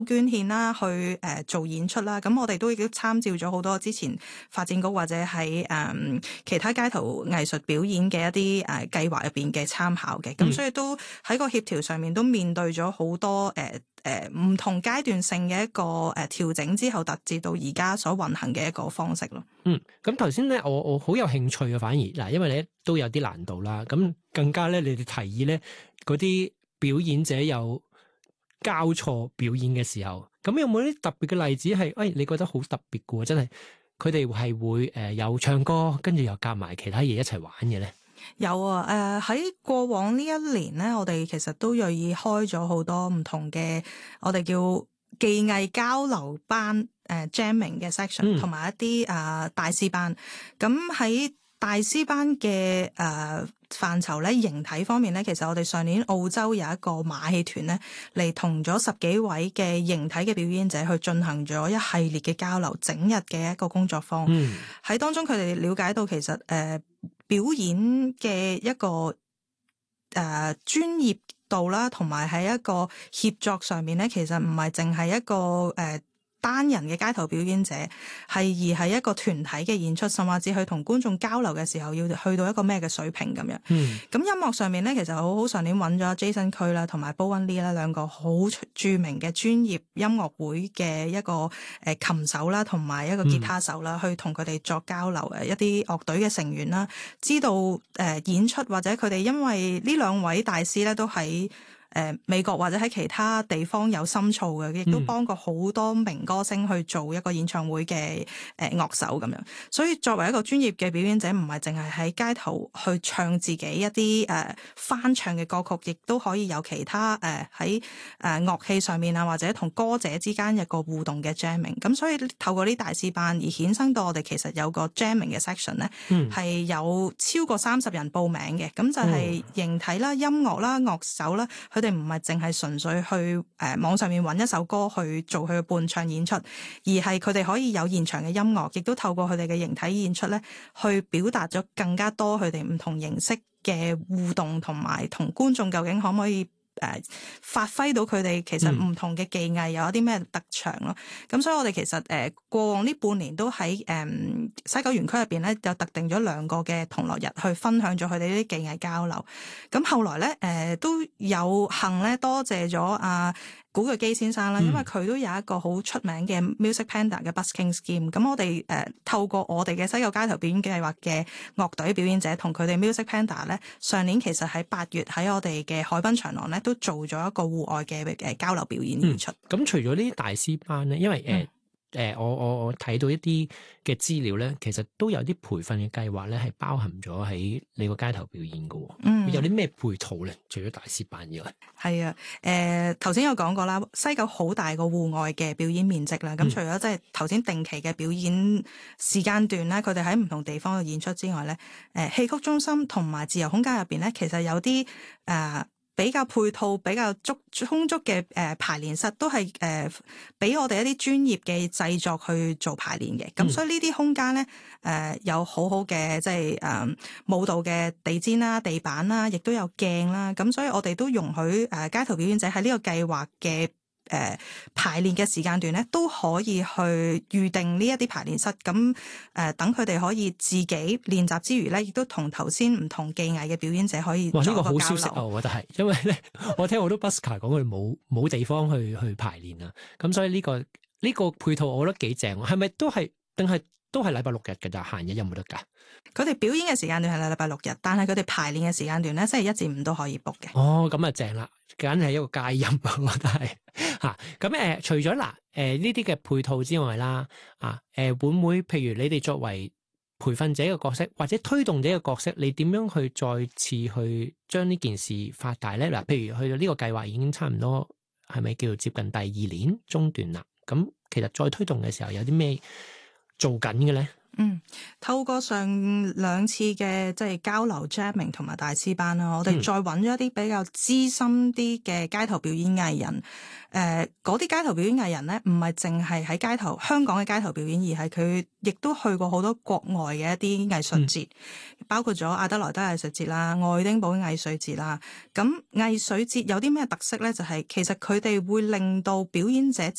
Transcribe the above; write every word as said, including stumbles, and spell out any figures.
捐獻啦，去誒、呃、做演出啦。咁我哋都已經參照咗好多之前發展局或者喺誒、嗯、其他街頭藝術表演嘅一啲誒計劃入邊嘅參考嘅。咁、嗯、所以都喺個協調上面都面對咗好多誒誒唔同階段性嘅一個誒調整之後，達至到而家所運行嘅一個方式咯。 嗯，咁頭先咧，我我好有興趣嘅，反而嗱，因為咧都有啲難度啦。咁更加咧，你哋提議咧嗰啲表演者有交錯表演嘅時候，咁有冇啲特別嘅例子係，誒、哎，你覺得好特別嘅喎？真係佢哋係會誒有唱歌，跟住又夾埋其他嘢一齊玩嘅咧？ 有啊，誒、呃、喺過往呢一年咧，我哋其實都銳意開咗好多唔同嘅，我哋叫技藝交流班，誒、呃、jamming 嘅 section，同埋、嗯、一啲啊、呃、大師班。咁喺大師班嘅誒、呃、範疇咧，形體方面咧，其實我哋上年澳洲有一個馬戲團咧，嚟同咗十幾位嘅形體嘅表演者去進行咗一系列嘅交流，整日嘅一個工作坊。喺、嗯、當中佢哋了解到其實誒、呃、表演嘅一個誒、呃、專業度啦，同埋喺一個協作上面咧，其實唔係淨係一個誒、呃單人嘅街頭表演者，係而係一個團體嘅演出，甚至去同觀眾交流嘅時候，要去到一個咩嘅水平咁樣。咁、嗯、音樂上面咧，其實好好上年揾咗 Jason Kui 啦，同埋 Bowen Lee 啦，兩個好著名嘅專業音樂會嘅一個誒琴手啦，同埋一個吉他手啦，嗯、去同佢哋作交流誒一啲樂隊嘅成員啦，知道誒演出或者佢哋因為呢兩位大師咧都喺誒、呃、美國或者喺其他地方有深造嘅，亦都幫過好多名歌星去做一個演唱會嘅誒、呃、樂手咁樣。所以作為一個專業嘅表演者，唔係淨係喺街頭去唱自己一啲誒、呃、翻唱嘅歌曲，亦都可以有其他誒喺誒樂器上面啊，或者同歌者之間一個互動嘅 jamming。咁所以透過啲大師班而衍生到我哋其實有個 jamming 嘅 section 咧，係、嗯、有超過三十人報名嘅。咁就係形體啦、音樂啦、樂手啦。佢哋唔係淨係純粹去誒、呃、網上面揾一首歌去做佢嘅伴唱演出，而係佢哋可以有現場嘅音樂，亦都透過佢哋嘅形體演出咧，去表達咗更加多佢哋唔同形式嘅互動，同埋同觀眾究竟可唔可以誒、呃、發揮到佢哋其實唔同嘅技藝有一啲咩特長咯。咁、嗯、所以我哋其實誒、呃、過往呢半年都喺誒、呃、西九園區入邊咧，就特定咗兩個嘅同樂日去分享咗佢哋啲技藝交流。咁後來咧誒、呃、都有幸咧多謝咗阿古巨基先生啦，因為佢都有一個好出名嘅 Music Panda 嘅 Busking Scheme。咁我哋誒、呃、透過我哋嘅西九街頭表演計劃嘅樂隊表演者同佢哋 Music Panda 咧，上年其實喺八月喺我哋嘅海濱長廊咧都做咗一個戶外嘅誒交流表演演出。咁、 嗯、除咗呢啲大師班咧，因為誒。呃嗯誒、呃，我我我睇到一啲嘅資料咧，其實都有啲培訓嘅計劃咧，係包含咗喺你個街頭表演嘅。嗯，有啲咩配套咧？除咗大師班以外， 係啊，誒頭先有講過啦，西九好大個戶外嘅表演面積啦。咁、嗯、除咗即係頭先定期嘅表演時間段咧，佢哋喺唔同地方嘅演出之外咧，誒、呃、戲曲中心同埋自由空間入邊咧，其實有啲誒。呃比較配套比較足充足嘅誒、呃、排練室，都係誒俾我哋一啲專業嘅製作去做排練嘅。咁、嗯、所以呢啲空間咧誒、呃、有好好嘅即係誒、呃、舞蹈嘅地氈啦、地板啦，亦都有鏡啦。咁所以我哋都容許誒、呃、街頭表演者喺呢個計劃嘅誒、呃、排練嘅時間段咧，都可以去預定呢一啲排練室，咁誒等佢哋可以自己練習之餘咧，亦都同頭先唔同技藝嘅表演者可以做一個交流。哇！呢個好消息啊，我覺得係，因為咧我聽好多 busker 講佢冇冇地方去去排練啊，咁所以呢、這個呢、這個配套我覺得幾正，係咪都係定係都係禮拜六日嘅咋？閒日有冇得㗎？ 佢哋表演嘅時間段係禮拜六日，但係佢哋排練嘅時間段咧，星期一至五都可以 book 嘅。 哦，咁啊正啦，簡直係一個佳音啊！我覺得係嚇。咁誒、呃，除咗嗱誒呢啲嘅配套之外啦，啊誒、呃、會唔會譬如你哋作為培訓者嘅角色，或者推動者嘅角色，你點樣去再次去將呢件事發大咧？嗱、呃，譬如去到呢個計劃已經差唔多係咪叫做接近第二年中段啦？咁其實再推動嘅時候有啲咩做緊嘅咧？ 嗯，透過上兩次嘅即係交流 jamming 同埋大師班啦，我哋再揾咗一啲比較資深啲嘅街頭表演藝人。誒嗰啲街頭表演藝人咧，唔係淨係喺街頭香港嘅街頭表演，而係佢亦都去過好多國外嘅一啲藝術節，嗯、包括咗阿德萊德藝術節啦、愛丁堡藝術節啦。咁藝術節有啲咩特色咧？就係、是、其實佢哋會令到表演者